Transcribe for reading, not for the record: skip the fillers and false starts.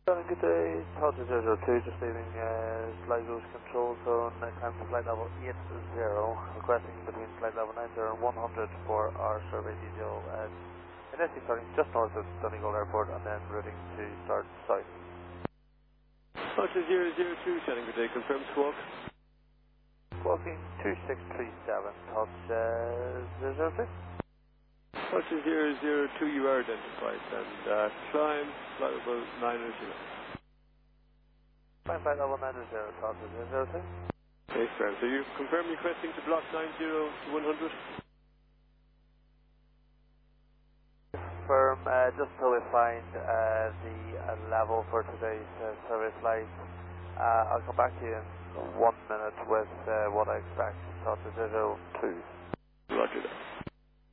Good day, Todd 002, just leaving Sligo's control zone, time to flight level 80, requesting between flight level 90 and 100 for our survey detail at initially starting just north of Donegal Airport and then routing to start south. Todd 002, Shannon, good day, confirm squawk. Squawking 2637, Todd 002. Todd 002, you are identified, and climb flight level 900. Flight level 90, Todd 002. Okay, sir. So you confirm requesting to block 90 to 100? Confirm, just until we find the level for today's survey flight. I'll come back to you in 1 minute with what I expect. Todd 002. Roger that.